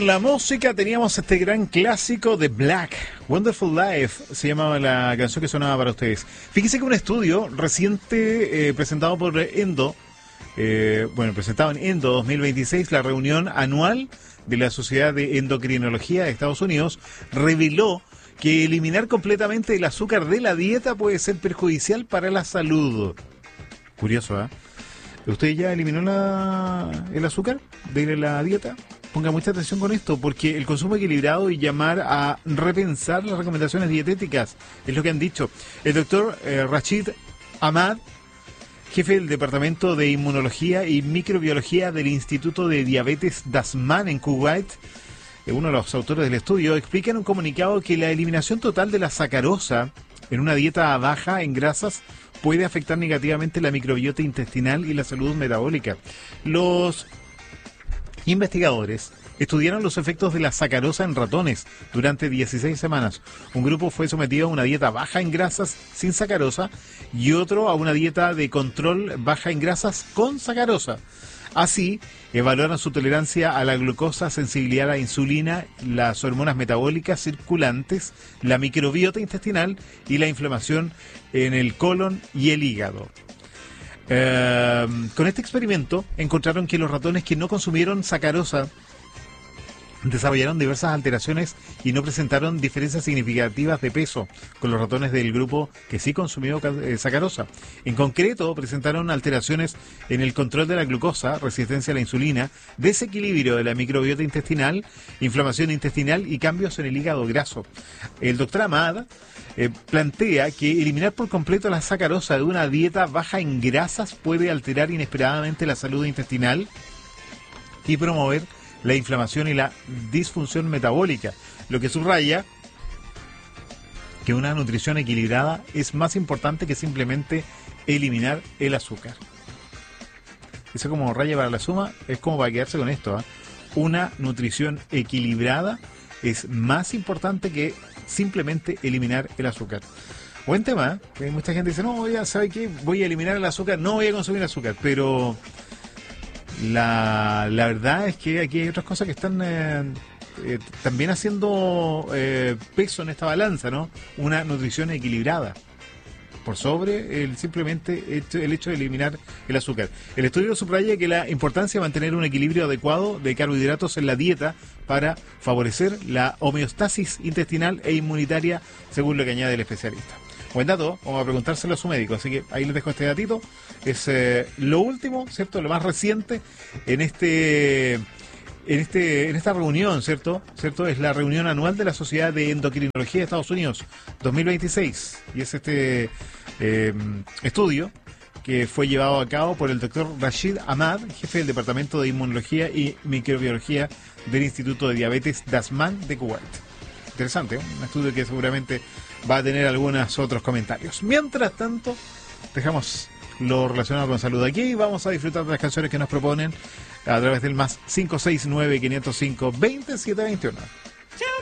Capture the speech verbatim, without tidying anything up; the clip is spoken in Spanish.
en la música teníamos este gran clásico de Black, Wonderful Life, se llamaba la canción que sonaba para ustedes. Fíjense que un estudio reciente eh, presentado por Endo, eh, bueno, presentado en Endo dos mil veintiséis, la reunión anual de la Sociedad de Endocrinología de Estados Unidos, reveló que eliminar completamente el azúcar de la dieta puede ser perjudicial para la salud. Curioso, ¿eh? ¿Usted ya eliminó la, el azúcar de la dieta? Ponga mucha atención con esto, porque el consumo equilibrado y llamar a repensar las recomendaciones dietéticas es lo que han dicho. El doctor eh, Rashid Ahmad, jefe del Departamento de Inmunología y Microbiología del Instituto de Diabetes Dasman en Kuwait, uno de los autores del estudio, explica en un comunicado que la eliminación total de la sacarosa en una dieta baja en grasas puede afectar negativamente la microbiota intestinal y la salud metabólica. Los investigadores estudiaron los efectos de la sacarosa en ratones durante dieciséis semanas. Un grupo fue sometido a una dieta baja en grasas sin sacarosa y otro a una dieta de control baja en grasas con sacarosa. Así, evaluaron su tolerancia a la glucosa, sensibilidad a la insulina, las hormonas metabólicas circulantes, la microbiota intestinal y la inflamación en el colon y el hígado. Eh, con este experimento encontraron que los ratones que no consumieron sacarosa desarrollaron diversas alteraciones y no presentaron diferencias significativas de peso con los ratones del grupo que sí consumió eh, sacarosa. En concreto, presentaron alteraciones en el control de la glucosa, resistencia a la insulina, desequilibrio de la microbiota intestinal, inflamación intestinal y cambios en el hígado graso. El doctor Ahmad eh, plantea que eliminar por completo la sacarosa de una dieta baja en grasas puede alterar inesperadamente la salud intestinal y promover la inflamación y la disfunción metabólica, lo que subraya que una nutrición equilibrada es más importante que simplemente eliminar el azúcar. Eso como raya para la suma, es como para quedarse con esto, ¿eh? Una nutrición equilibrada es más importante que simplemente eliminar el azúcar. Buen tema, ¿eh? Mucha gente dice, no, ya sabe qué, voy a eliminar el azúcar, no voy a consumir azúcar, pero La, la verdad es que aquí hay otras cosas que están eh, eh, también haciendo eh, peso en esta balanza, ¿no? Una nutrición equilibrada por sobre el simplemente hecho, el hecho de eliminar el azúcar. El estudio subraya que la importancia de mantener un equilibrio adecuado de carbohidratos en la dieta para favorecer la homeostasis intestinal e inmunitaria, según lo que añade el especialista. Buen dato, vamos a preguntárselo a su médico, así que ahí les dejo este datito. Es eh, lo último, ¿cierto? Lo más reciente en este en este en esta reunión, ¿cierto? ¿Cierto? Es la reunión anual de la Sociedad de Endocrinología de Estados Unidos dos mil veintiséis y es este eh, estudio que fue llevado a cabo por el doctor Rashid Ahmad, jefe del Departamento de Inmunología y Microbiología del Instituto de Diabetes Dasman de Kuwait. Interesante, ¿eh? Un estudio que seguramente va a tener algunos otros comentarios. Mientras tanto, dejamos lo relacionado con salud aquí y vamos a disfrutar de las canciones que nos proponen a través del más cinco seis nueve, cinco cero cinco, dos siete dos uno.